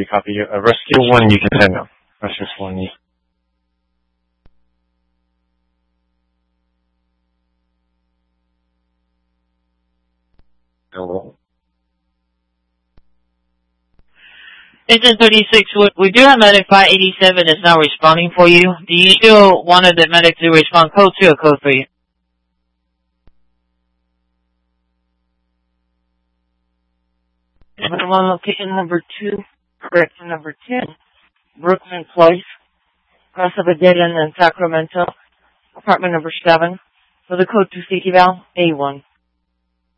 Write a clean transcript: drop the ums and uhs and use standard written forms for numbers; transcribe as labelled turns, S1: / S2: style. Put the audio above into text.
S1: copy. Rescue 1, you can send now. Rescue 1. Hello.
S2: Agent 36, we do have medic 587 is now responding for you. Do you still want the medic to respond code 2 or code 3? One location number 2, correction number 10, Brookman Place, cross of a dead end in Sacramento, apartment number 7, for the code 2 CT val A1.